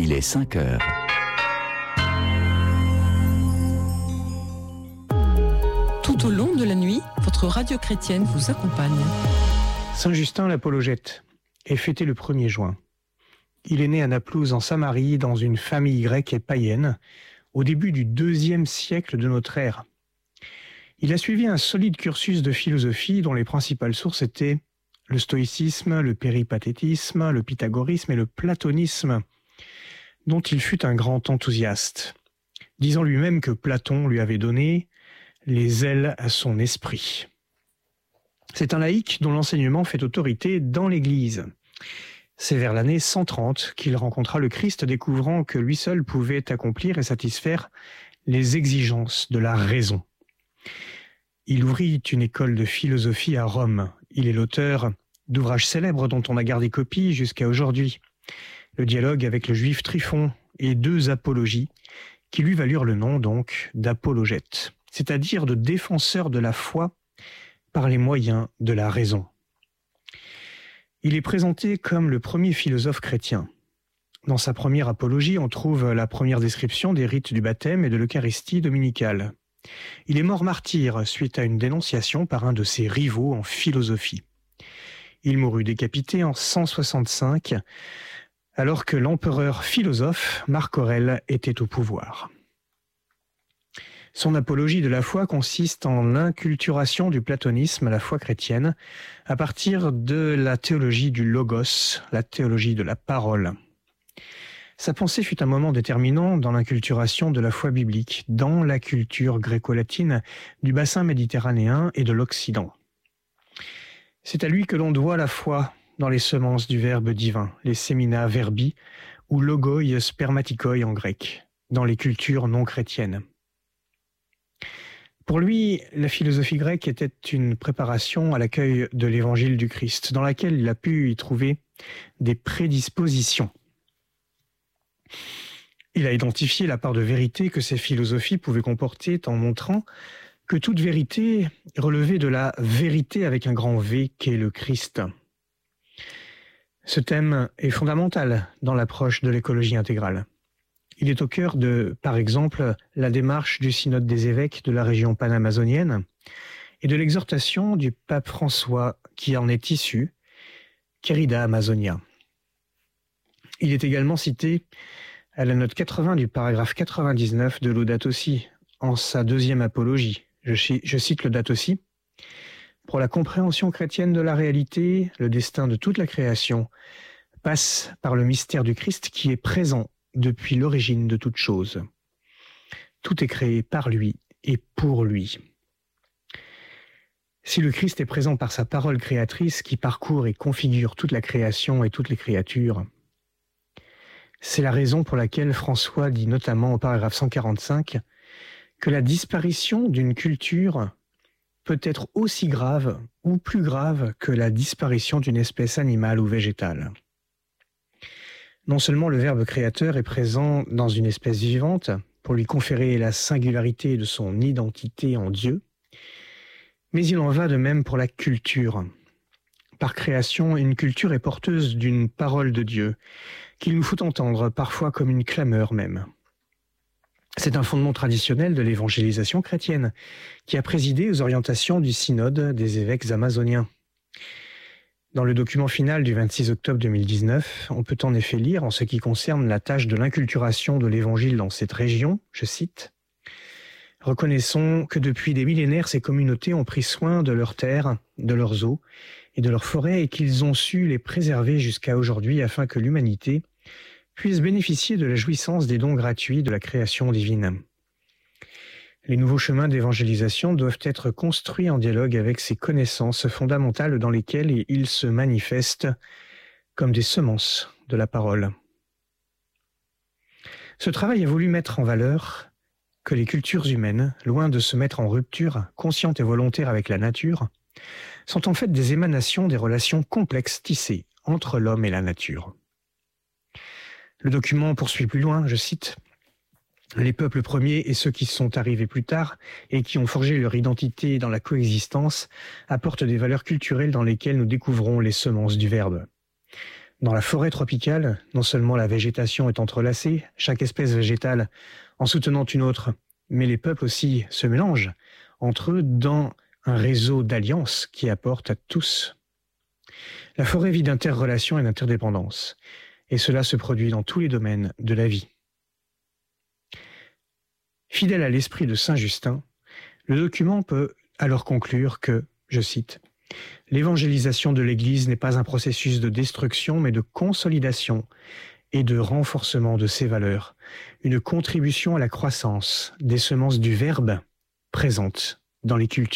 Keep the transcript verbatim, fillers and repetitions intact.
Il est cinq heures. Tout au long de la nuit, votre radio chrétienne vous accompagne. Saint Justin l'Apologète est fêté le premier juin. Il est né à Naplouse en Samarie dans une famille grecque et païenne au début du deuxième siècle de notre ère. Il a suivi un solide cursus de philosophie dont les principales sources étaient le stoïcisme, le péripatétisme, le pythagorisme et le platonisme, dont il fut un grand enthousiaste, disant lui-même que Platon lui avait donné les ailes à son esprit. C'est un laïc dont l'enseignement fait autorité dans l'Église. C'est vers l'année cent trente qu'il rencontra le Christ, découvrant que lui seul pouvait accomplir et satisfaire les exigences de la raison. Il ouvrit une école de philosophie à Rome. Il est l'auteur d'ouvrages célèbres dont on a gardé copie jusqu'à aujourd'hui. Le dialogue avec le juif Tryphon et deux apologies qui lui valurent le nom donc d'apologète, c'est-à-dire de défenseur de la foi par les moyens de la raison. Il est présenté comme le premier philosophe chrétien. Dans sa première apologie, on trouve la première description des rites du baptême et de l'Eucharistie dominicale. Il est mort martyr suite à une dénonciation par un de ses rivaux en philosophie. Il mourut décapité en cent soixante-cinq, alors que l'empereur philosophe Marc Aurèle était au pouvoir. Son apologie de la foi consiste en l'inculturation du platonisme à la foi chrétienne à partir de la théologie du logos, la théologie de la parole. Sa pensée fut un moment déterminant dans l'inculturation de la foi biblique, dans la culture gréco-latine du bassin méditerranéen et de l'Occident. C'est à lui que l'on doit la foi dans les semences du Verbe divin, les semina verbi ou logoi spermatikoi en grec, dans les cultures non chrétiennes. Pour lui, la philosophie grecque était une préparation à l'accueil de l'évangile du Christ, dans laquelle il a pu y trouver des prédispositions. Il a identifié la part de vérité que ces philosophies pouvaient comporter en montrant que toute vérité relevait de la vérité avec un grand V qu'est le Christ. Ce thème est fondamental dans l'approche de l'écologie intégrale. Il est au cœur de, par exemple, la démarche du synode des évêques de la région panamazonienne et de l'exhortation du pape François qui en est issue, Querida Amazonia. Il est également cité à la note quatre-vingts du paragraphe quatre-vingt-dix-neuf de Laudato Si, en sa deuxième apologie. Je, je cite Laudato Si. Pour la compréhension chrétienne de la réalité, le destin de toute la création passe par le mystère du Christ qui est présent depuis l'origine de toute chose. Tout est créé par lui et pour lui. Si le Christ est présent par sa parole créatrice qui parcourt et configure toute la création et toutes les créatures, c'est la raison pour laquelle François dit notamment au paragraphe cent quarante-cinq que la disparition d'une culture peut être aussi grave ou plus grave que la disparition d'une espèce animale ou végétale. Non seulement le Verbe créateur est présent dans une espèce vivante pour lui conférer la singularité de son identité en Dieu, mais il en va de même pour la culture. Par création, une culture est porteuse d'une parole de Dieu, qu'il nous faut entendre parfois comme une clameur même. C'est un fondement traditionnel de l'évangélisation chrétienne qui a présidé aux orientations du synode des évêques amazoniens. Dans le document final du vingt-six octobre deux mille dix-neuf, on peut en effet lire en ce qui concerne la tâche de l'inculturation de l'évangile dans cette région, je cite, « Reconnaissons que depuis des millénaires, ces communautés ont pris soin de leurs terres, de leurs eaux et de leurs forêts et qu'ils ont su les préserver jusqu'à aujourd'hui afin que l'humanité puisse bénéficier de la jouissance des dons gratuits de la création divine. Les nouveaux chemins d'évangélisation doivent être construits en dialogue avec ces connaissances fondamentales dans lesquelles ils se manifestent comme des semences de la parole. » Ce travail a voulu mettre en valeur que les cultures humaines, loin de se mettre en rupture consciente et volontaire avec la nature, sont en fait des émanations des relations complexes tissées entre l'homme et la nature. Le document poursuit plus loin, je cite, « Les peuples premiers et ceux qui sont arrivés plus tard et qui ont forgé leur identité dans la coexistence apportent des valeurs culturelles dans lesquelles nous découvrons les semences du Verbe. Dans la forêt tropicale, non seulement la végétation est entrelacée, chaque espèce végétale en soutenant une autre, mais les peuples aussi se mélangent entre eux dans un réseau d'alliances qui apporte à tous. La forêt vit d'interrelations et d'interdépendance, et cela se produit dans tous les domaines de la vie. Fidèle à l'esprit de saint Justin, le document peut alors conclure que, je cite, « L'évangélisation de l'Église n'est pas un processus de destruction, mais de consolidation et de renforcement de ses valeurs, une contribution à la croissance des semences du Verbe présentes dans les cultures. »